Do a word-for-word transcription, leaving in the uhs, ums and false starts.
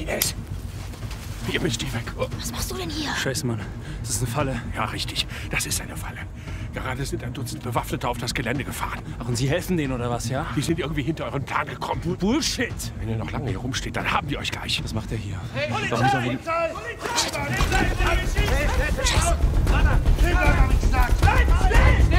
Inez! Ihr müsst hier weg. Oh. Was machst du denn hier? Scheiße, Mann. Das ist eine Falle. Ja, richtig. Das ist eine Falle. Gerade sind ein Dutzend Bewaffnete auf das Gelände gefahren. Ach, und Sie helfen denen, oder was, ja? Die sind irgendwie hinter euren Plan gekommen. Bullshit! Wenn ihr noch lange hier rumsteht, dann haben die euch gleich. Was macht der hier? Hey, Polizei! Warum Polizei! Polizei! Polizei! Polizei! Polizei! Polizei! Polizei! Polizei! Polizei! Polizei!